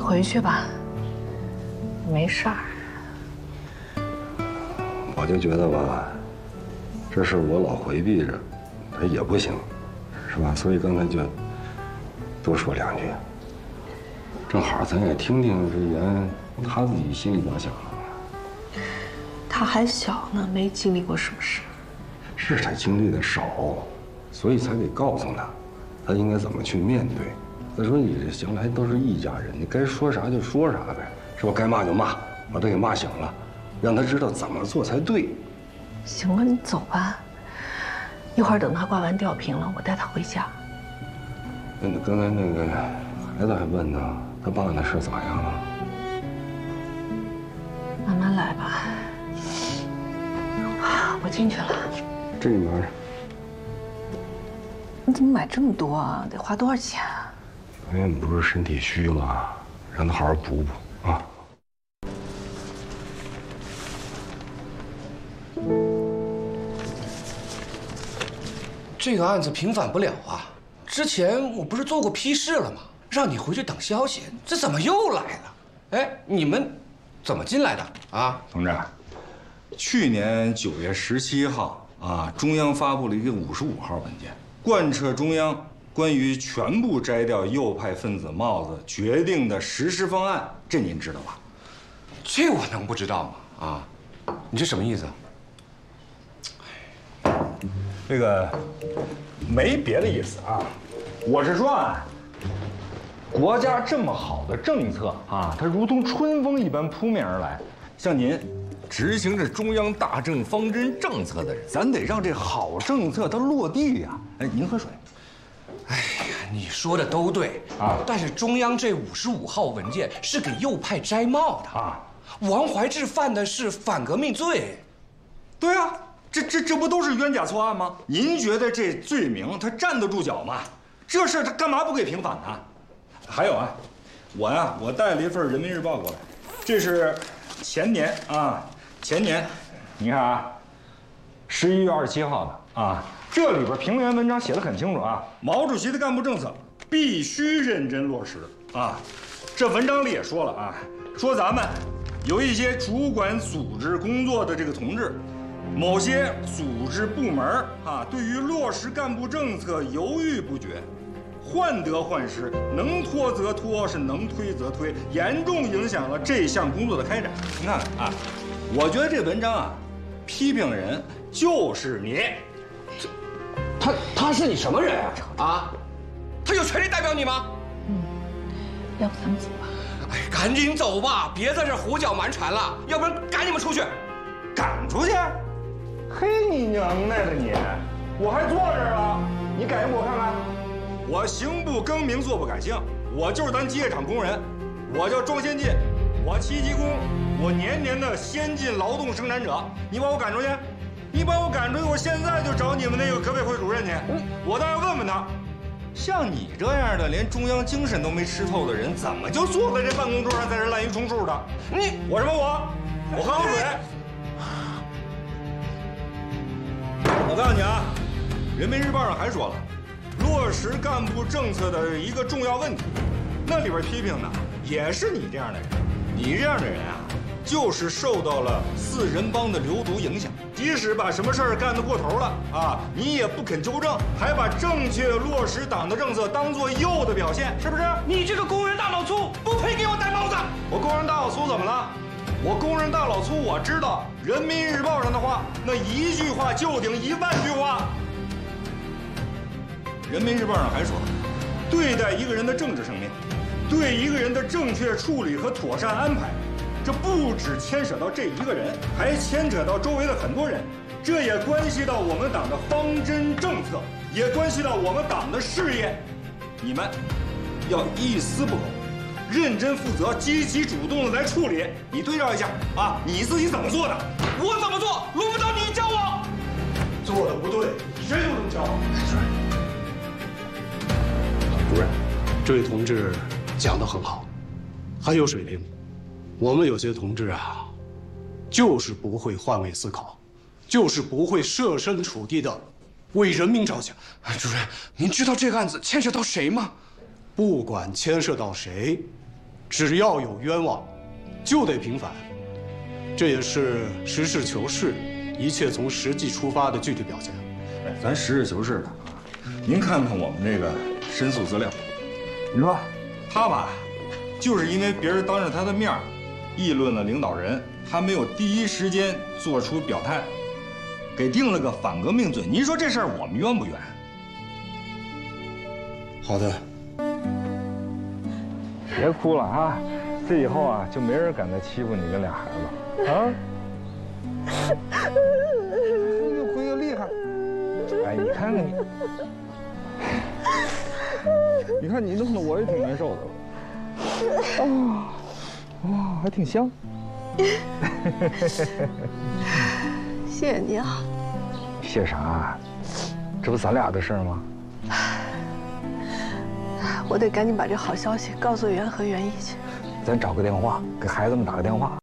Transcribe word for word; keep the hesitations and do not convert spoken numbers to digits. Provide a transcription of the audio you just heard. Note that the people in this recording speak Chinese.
回去吧，没事儿。 我就觉得吧，这事我老回避着，他也不行，是吧？所以刚才就多说两句，正好咱也听听这袁他自己心里咋想的。 他还小呢，没经历过什么事。 是他经历的少，所以才得告诉他，他应该怎么去面对。再说你这将来都是一家人，你该说啥就说啥呗，是吧？该骂就骂，把他给骂醒了，让他知道怎么做才对。 行了，你走吧。一会儿等他挂完吊瓶了，我带他回家。 那刚才那个孩子还问呢，他爸那事咋样啊？ 慢慢来吧。我进去了。 这里面， 你怎么买这么多啊？得花多少钱啊？ 因为你不是身体虚吗？让他好好补补啊。 这个案子平反不了啊！之前我不是做过批示了吗？让你回去等消息，这怎么又来了？哎，你们怎么进来的啊？ 同志，去年九月十七号啊，中央发布了一个五十五号文件，贯彻中央关于全部摘掉右派分子帽子决定的实施方案，这您知道吧？ 这我能不知道吗？啊，你这什么意思？ 这个没别的意思啊，我是说啊，国家这么好的政策啊，它如同春风一般扑面而来。像您执行着中央大政方针政策的人，咱得让这好政策它落地呀。哎，您喝水。 哎呀，你说的都对啊，但是中央这五十五号文件是给右派摘帽的啊。王怀志犯的是反革命罪。 对啊。这这这不都是冤假错案吗？您觉得这罪名他站得住脚吗？这事他干嘛不给平反呢？还有啊，我呀，我带了一份《人民日报》过来，这是前年啊，前年，你看啊，十一月二十七号的啊，这里边评论员文章写得很清楚啊，毛主席的干部政策必须认真落实啊。这文章里也说了啊，说咱们有一些主管组织工作的这个同志。某些组织部门啊，对于落实干部政策犹豫不决，患得患失，能拖则拖，是能推则推，严重影响了这项工作的开展。您看看啊，我觉得这文章啊，批评的人就是你。 这，他他是你什么人啊？啊，他有权利代表你吗？ 嗯，要不咱们走吧。 哎，赶紧走吧，别在这胡搅蛮缠了，要不然赶你们出去。 赶出去？嘿，你娘耐的你！我还坐这儿了，你改给我看看。我行不更名，坐不改姓，我就是咱机械厂工人，我叫庄先进，我七级工，我年年的先进劳动生产者。你把我赶出去，你把我赶出去，我现在就找你们那个革委会主任去，我倒要问问他，像你这样的连中央精神都没吃透的人，怎么就坐在这办公桌上在这滥竽充数的？你我什么我？我喝口水。我告诉你啊，《人民日报》上还说了，落实干部政策的一个重要问题，那里边批评的也是你这样的人。你这样的人啊，就是受到了四人帮的流毒影响，即使把什么事儿干得过头了啊，你也不肯纠正，还把正确落实党的政策当做右的表现，是不是？ 你这个工人大老粗，不配给我戴帽子！ 我工人大老粗怎么了？我工人大老粗，我知道《人民日报》上的话，那一句话就顶一万句话。《人民日报》上还说，对待一个人的政治生命，对一个人的正确处理和妥善安排，这不只牵扯到这一个人，还牵扯到周围的很多人，这也关系到我们党的方针政策，也关系到我们党的事业。你们要一丝不苟。认真负责、积极主动的来处理。你对照一下啊，你自己怎么做的？ 我怎么做？轮不到你教我。 做的不对，谁都能教。 主任，这位同志讲得很好，很有水平。我们有些同志啊，就是不会换位思考，就是不会设身处地的为人民着想。 主任，您知道这个案子牵涉到谁吗？ 不管牵涉到谁。 只要有冤枉，就得平反。这也是实事求是、一切从实际出发的具体表现。 哎，咱实事求是的啊。您看看我们这个申诉资料，你说他吧，就是因为别人当着他的面议论了领导人，他没有第一时间做出表态，给定了个反革命罪。您说这事儿我们冤不冤？ 好的。 别哭了啊，这以后啊就没人敢再欺负你跟俩孩子啊。 越哭越厉害。 哎，你看看你， 你看你弄得我也挺难受的。哦，哇，还挺香。 谢谢你啊。 谢啥啊？这不咱俩的事儿吗？ 我得赶紧把这好消息告诉袁和袁毅去。 咱找个电话，给孩子们打个电话。